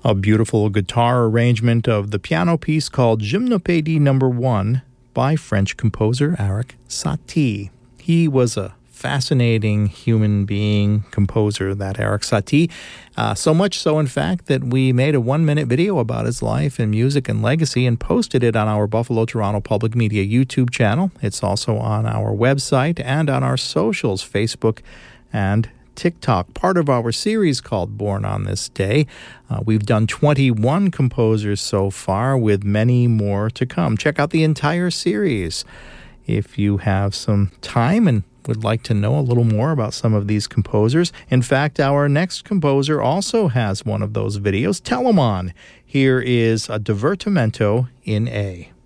A beautiful guitar arrangement of the piano piece called Gymnopédie No. 1 by French composer Erik Satie. He was a fascinating human being composer, that Erik Satie. So much so, in fact, that we made a 1-minute video about his life and music and legacy and posted it on our Buffalo Toronto Public Media YouTube channel. It's also on our website and on our socials, Facebook and TikTok, part of our series called Born on This Day. We've done 21 composers so far, with many more to come. Check out the entire series if you have some time and would like to know a little more about some of these composers. In fact, our next composer also has one of those videos. Telemon. Here is a Divertimento in A.